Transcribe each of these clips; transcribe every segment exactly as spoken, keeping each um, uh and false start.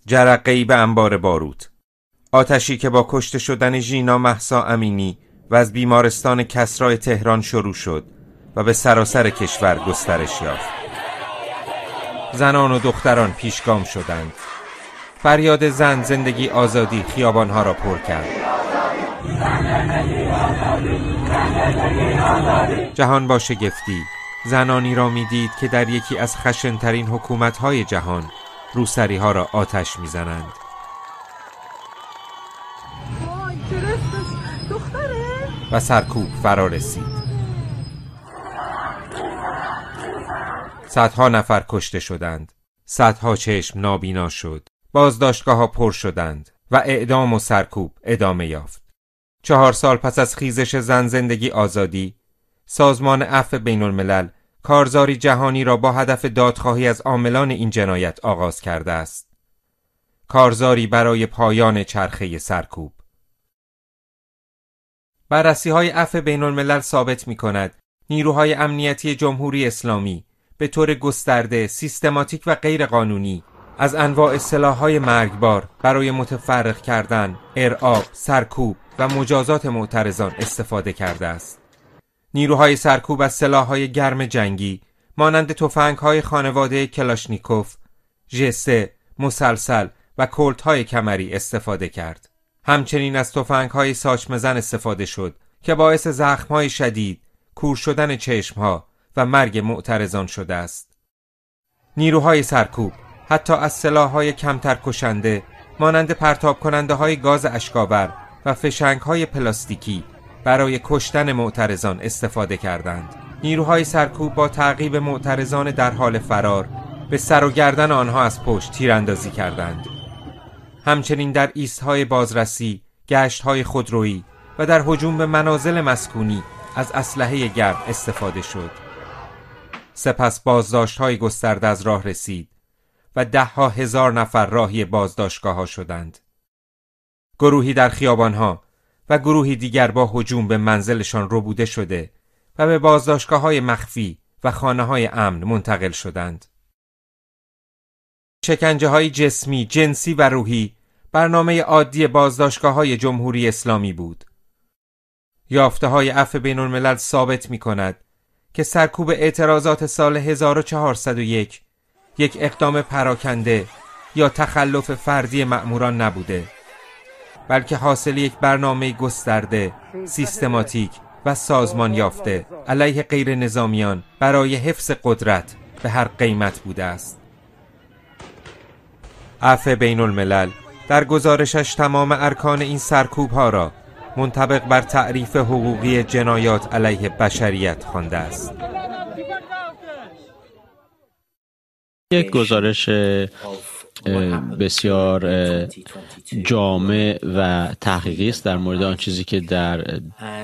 جرقه‌ای به انبار باروت. آتشی که با کشته شدن ژینا مهسا امینی و از بیمارستان کسری تهران شروع شد و به سراسر کشور گسترش یافت. زنان و دختران پیشگام شدند. فریاد زن زندگی آزادی خیابانها را پر کرد. جهان با شگفتی زنانی را می‌دید که در یکی از خشن‌ترین حکومت‌های جهان روسری‌ها را آتش می‌زنند. و سرکوب فرا رسید. صدها نفر کشته شدند. صدها چشم نابینا شد. بازداشتگاه‌ها پر شدند و اعدام و سرکوب ادامه یافت. چهار سال پس از خیزش زن زندگی آزادی، سازمان عفو بین الملل کارزاری جهانی را با هدف دادخواهی از عاملان این جنایت آغاز کرده است. کارزاری برای پایان چرخه سرکوب. بررسی‌های عفو بین الملل ثابت می‌کند نیروهای امنیتی جمهوری اسلامی به طور گسترده، سیستماتیک و غیرقانونی از انواع سلاح‌های مرگبار برای متفرق کردن، ارعاب، سرکوب و مجازات معترضان استفاده کرده است. نیروهای سرکوب از سلاح‌های گرم جنگی مانند تفنگ‌های خانواده کلاشنیکوف، ژه سه، مسلسل و کلت‌های کمری استفاده کرد. همچنین از تفنگ‌های ساچمه‌زن استفاده شد که باعث زخم‌های شدید، کور شدن چشم‌ها و مرگ معترضان شده است. نیروهای سرکوب حتی از سلاح‌های کمتر کشنده مانند پرتاب کننده های گاز اشک‌آور و فشنگ های پلاستیکی برای کشتن معترضان استفاده کردند. نیروهای سرکوب با تعقیب معترضان در حال فرار به سر و گردن آنها از پشت تیراندازی کردند. همچنین در ایست‌های بازرسی، گشت‌های خودرویی و در هجوم به منازل مسکونی از اسلحه گرم استفاده شد. سپس بازداشت‌های گسترده از راه رسید و ده ها هزار نفر راهی بازداشتگاه‌ها شدند. گروهی در خیابان‌ها و گروهی دیگر با هجوم به منزلشان ربوده شده و به بازداشتگاه‌های مخفی و خانه‌های امن منتقل شدند. شکنجه‌های جسمی، جنسی و روحی برنامه عادی بازداشتگاه‌های جمهوری اسلامی بود. یافته‌های عفو بین الملل ثابت می‌کند که سرکوب اعتراضات سال هزار و چهارصد و یک یک اقدام پراکنده یا تخلف فردی مأموران نبوده، بلکه حاصل یک برنامه گسترده، سیستماتیک و سازمان یافته علیه غیر نظامیان برای حفظ قدرت به هر قیمت بوده است. عفو بین الملل در گزارشش تمام ارکان این سرکوب ها را منطبق بر تعریف حقوقی جنایات علیه بشریت خوانده است. یک گزارش بسیار جامع و تحقیقی است در مورد آن چیزی که در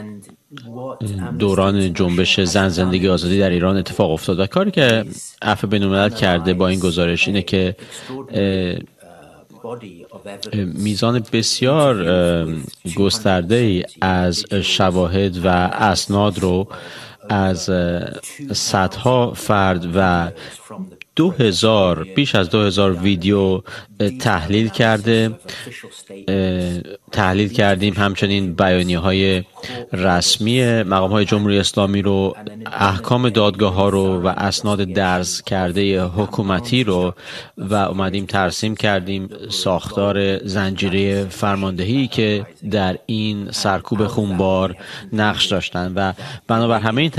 دوران جنبش زن زندگی آزادی در ایران اتفاق افتاد و کاری که عفو بین الملل کرده با این گزارش اینه که میزان بسیار گسترده از شواهد و اسناد رو از صدها فرد و دو هزار بیش از دو هزار ویدیو تحلیل کرده تحلیل کردیم. همچنین بیانیه های رسمی مقام های جمهوری اسلامی رو، احکام دادگاه ها رو و اسناد درز کرده حکومتی رو و اومدیم ترسیم کردیم ساختار زنجیره فرماندهی که در این سرکوب خونبار نقش داشتن و بنابر همه این